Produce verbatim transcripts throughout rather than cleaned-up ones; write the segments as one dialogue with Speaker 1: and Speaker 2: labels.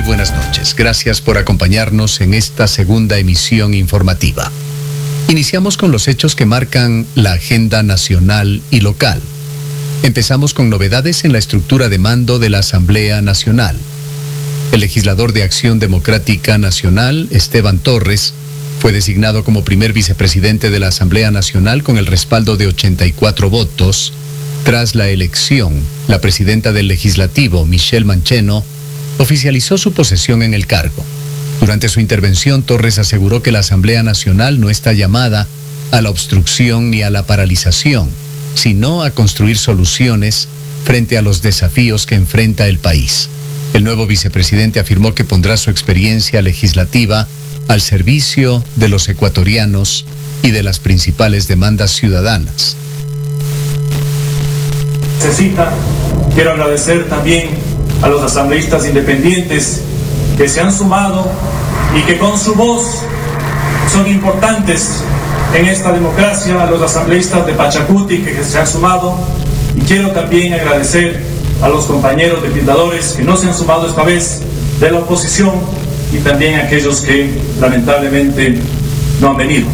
Speaker 1: buenas noches. Gracias por acompañarnos en esta segunda emisión informativa. Iniciamos con los hechos que marcan la agenda nacional y local. Empezamos con novedades en la estructura de mando de la Asamblea Nacional. El legislador de Acción Democrática Nacional, Esteban Torres, fue designado como primer vicepresidente de la Asamblea Nacional con el respaldo de ochenta y cuatro votos. Tras la elección, la presidenta del Legislativo, Michelle Mancheno, oficializó su posesión en el cargo. Durante su intervención, Torres aseguró que la Asamblea Nacional no está llamada a la obstrucción ni a la paralización, sino a construir soluciones frente a los desafíos que enfrenta el país. El nuevo vicepresidente afirmó que pondrá su experiencia legislativa al servicio de los ecuatorianos y de las principales demandas ciudadanas.
Speaker 2: Necesita, quiero agradecer también a los asambleístas independientes que se han sumado y que con su voz son importantes en esta democracia, a los asambleístas de Pachacuti que se han sumado, y quiero también agradecer a los compañeros legisladores que no se han sumado esta vez de la oposición y también a aquellos que lamentablemente no han venido.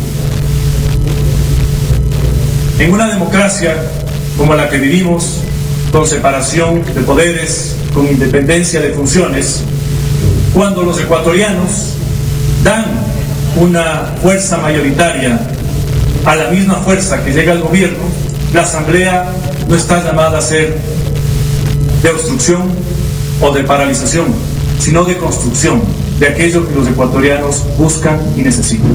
Speaker 2: En una democracia como la que vivimos, con separación de poderes, con independencia de funciones, cuando los ecuatorianos dan una fuerza mayoritaria a la misma fuerza que llega al gobierno, la Asamblea no está llamada a ser de obstrucción o de paralización, sino de construcción de aquello que los ecuatorianos buscan y necesitan.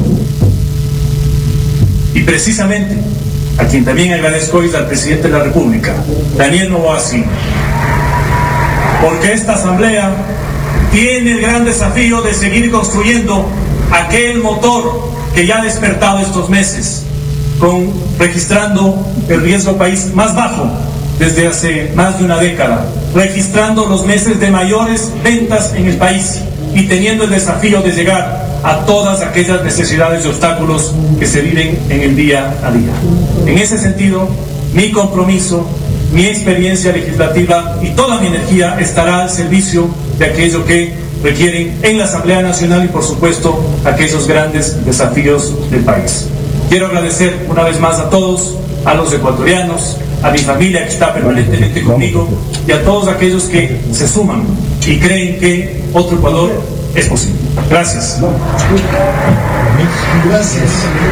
Speaker 2: Y precisamente, a quien también agradezco hoy es al presidente de la República, Daniel Noboa Silva, porque esta Asamblea tiene el gran desafío de seguir construyendo aquel motor que ya ha despertado estos meses, con, registrando el riesgo país más bajo desde hace más de una década, registrando los meses de mayores ventas en el país y teniendo el desafío de llegar a todas aquellas necesidades y obstáculos que se viven en el día a día. En ese sentido, mi compromiso, mi experiencia legislativa y toda mi energía estará al servicio de aquello que requieren en la Asamblea Nacional y, por supuesto, aquellos grandes desafíos del país. Quiero agradecer una vez más a todos, a los ecuatorianos, a mi familia que está permanentemente conmigo y a todos aquellos que se suman y creen que otro Ecuador es posible. Gracias.
Speaker 3: Gracias.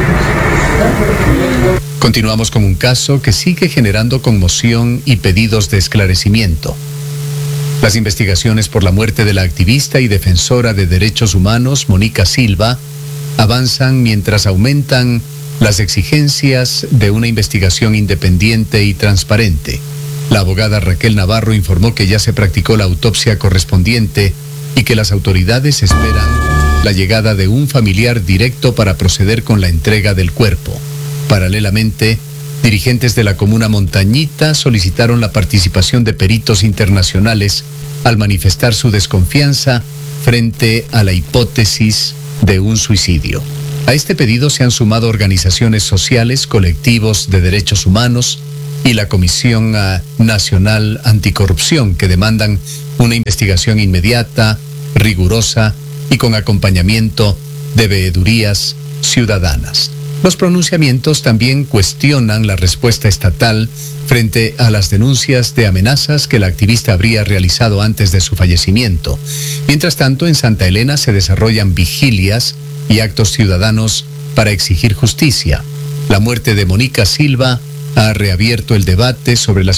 Speaker 1: Continuamos con un caso que sigue generando conmoción y pedidos de esclarecimiento. Las investigaciones por la muerte de la activista y defensora de derechos humanos, Mónica Silva, avanzan mientras aumentan las exigencias de una investigación independiente y transparente. La abogada Raquel Navarro informó que ya se practicó la autopsia correspondiente y que las autoridades esperan la llegada de un familiar directo para proceder con la entrega del cuerpo. Paralelamente, dirigentes de la comuna Montañita solicitaron la participación de peritos internacionales al manifestar su desconfianza frente a la hipótesis de un suicidio. A este pedido se han sumado organizaciones sociales, colectivos de derechos humanos y la Comisión Nacional Anticorrupción, que demandan una investigación inmediata, rigurosa y con acompañamiento de veedurías ciudadanas. Los pronunciamientos también cuestionan la respuesta estatal frente a las denuncias de amenazas que la activista habría realizado antes de su fallecimiento. Mientras tanto, en Santa Elena se desarrollan vigilias y actos ciudadanos para exigir justicia. La muerte de Mónica Silva ha reabierto el debate sobre las